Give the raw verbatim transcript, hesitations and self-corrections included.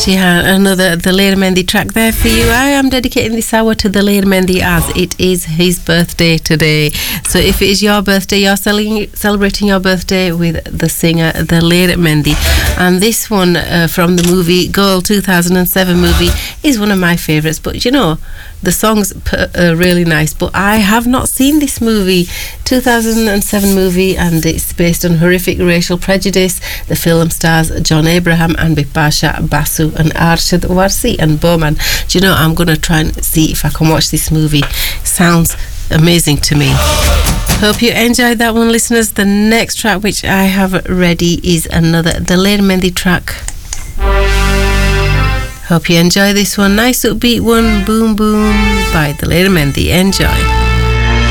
Ji haan, another Daler Mehndi track there for you. I am dedicating this hour to Daler Mehndi as it is his birthday today. So if it is your birthday, you're celebrating, celebrating your birthday with the singer Daler Mehndi. And this one uh, from the movie Girl two thousand seven movie is one of my favourites. But you know, the song's p- uh, really nice. But I have not seen this movie, two thousand seven movie, and it's based on horrific racial prejudice. The film stars John Abraham and Bipasha Basu and Arshad Warsi and Bowman. Do you know, I'm going to try and see if I can watch this movie. Sounds amazing to me. Hope you enjoyed that one, listeners. The next track which I have ready is another Daler Mehndi track. Hope you enjoy this one. Nice upbeat one, Boom Boom by Daler Mehndi. Enjoy.